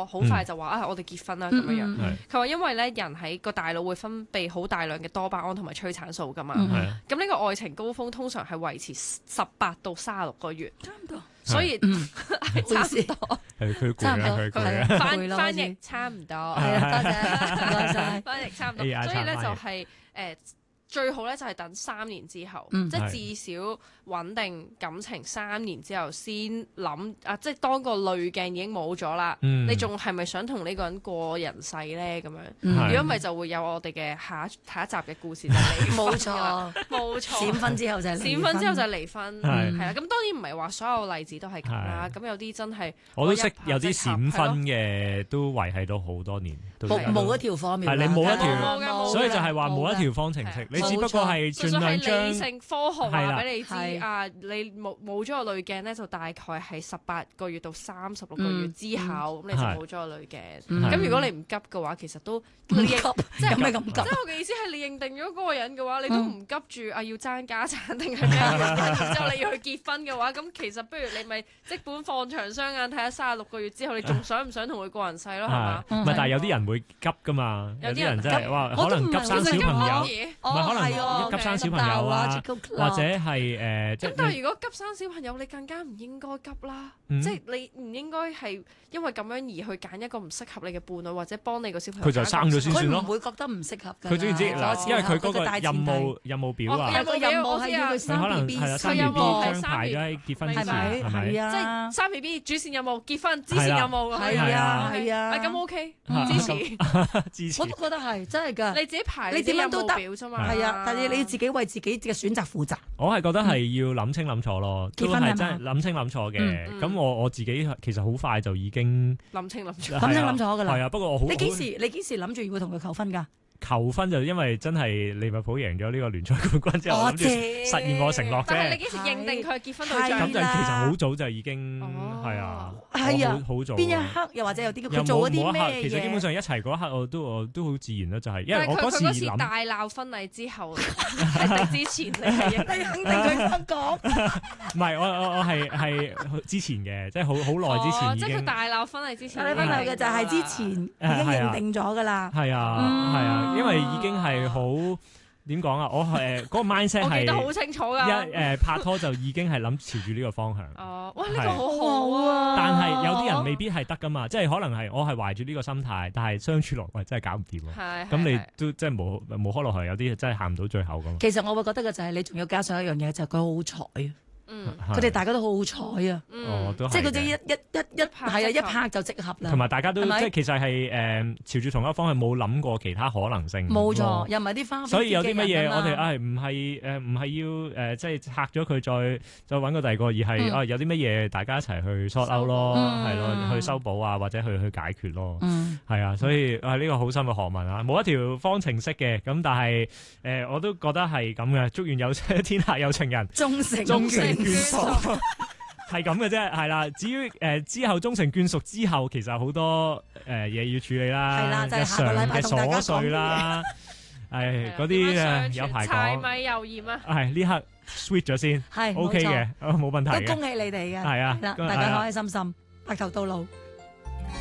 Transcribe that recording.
拖，好快就話我哋結婚啦咁樣樣。佢話因為咧人喺個大腦會分泌好大量嘅多巴胺同埋催產素噶嘛，咁呢個愛情高峰通常係維持18到36個月，差唔多，所以係差唔多。 係佢攰啦，佢攰啦。 翻譯差唔多， 係啊，多謝，多謝。 翻譯差唔多，所以咧就係最好咧就係等3年之後，即係至少穩定感情3年之後先諗即係當個濾鏡已經冇咗啦，你仲係咪想同呢個人過人世咧？咁樣，如果唔係就會有我哋嘅下一集嘅故事就離婚。 冇錯， 冇錯。 閃婚之後就係閃婚之後就離婚，係啦。咁當然唔係話所有例子都係咁啦，咁有啲真係我都識有啲閃婚嘅都維繫到好多年， 冇一條方面， 係你冇一條，所以就係話冇一條方程式。只不過係盡量將理性科學話俾你知你冇咗個濾鏡咧，就大概係18個月到36個月之後，咁你就冇咗個濾鏡。咁如果你唔急嘅話，其實都唔急，即係咩咁急？ 即係我嘅意思係你認定咗嗰個人嘅話，你都唔急住要爭家產定係咩？然之後你要去結婚嘅話，咁其實不如你咪即本放長雙眼睇下36個月之後，你仲想唔想同佢過人世咯？係嘛？ 唔係，但係有啲人會急噶嘛，有啲人真係哇，可能急生小朋友，可能急生小朋友啊，或者係即係。 咁但係如果急生小朋友，你更加唔應該急啦。即係你唔應該係因為咁樣而去揀一個唔適合你嘅伴侶，或者幫你個小朋友。 佢就生咗先算咯。 佢唔會覺得唔適合㗎。 佢總之嗱，因為佢嗰個任務表啊， 有個任務係要佢生 BB， 生 BB 將排咗喺結婚之前，係咪？ 係啊， 即係生 BB 主線任務，結婚支線任務。 係啊，係啊。 咁 OK，支持。 我都覺得係真係㗎。 你自己排你點樣都得表啫嘛。 係啊，但係你要自己為自己嘅選擇負責。 我係覺得係要諗清諗楚咯，都係真係諗清諗楚嘅。咁我自己其實好快就已經諗清諗楚㗎啦。 係啊，不過我好你幾時諗住會同佢求婚㗎？ 求婚就因為真係利物浦贏咗呢個聯賽冠軍之後，諗住實現我承諾啫。 但係你幾時認定佢係結婚對象？ 咁就其實好早就已經係啊，好早。 邊一刻又或者有啲佢做咗啲咩嘢？ 其實基本上一齊嗰一刻我都好自然啦，就係因為我嗰時諗大鬧婚禮之後係之前你肯定佢咁講。 唔係我係之前嘅，即係好耐之前已經。 即係佢大鬧婚禮之前。 大鬧婚禮嘅就係之前已經認定咗㗎啦。 係啊。因為已經係好點講啊，我嗰個 mindset 係我記得好清楚㗎。 拍拖就已經係諗朝住呢個方向。 哇！呢個好好啊。 但係有啲人未必係得㗎嘛，即係可能係我係懷住呢個心態，但係相處落喂真係搞唔掂喎。咁你都即係無可奈何，有啲真係行唔到最後㗎嘛。 其實我會覺得嘅就係你仲要加上一樣嘢，就係佢好彩啊。佢哋大家都好好彩啊！即係佢哋一拍就即合啦。同埋大家都即係其實係朝住同一方向，冇諗過其他可能性。 冇錯，又唔係啲花。 所以有啲乜嘢我哋唔係要即係拆咗佢，再揾個第二個，而係有啲乜嘢大家一齊去 sort out 咯，係咯，去修補啊，或者去解決咯。係啊，所以呢個好深嘅學問啊，冇一條方程式嘅，咁但係我都覺得係咁嘅。祝願天下有情人終成眷屬係咁嘅啫，係啦。至於之後終成眷屬之後，其實好多嘢要處理啦， 係啦，就係下個禮拜同大家講瑣碎啦，係嗰啲有排講。 柴米油鹽啊， 係呢刻 sweet 咗先， 係 OK 嘅，冇問題嘅。 都恭喜你哋嘅， 係啊， 大家開開心心，白頭到老。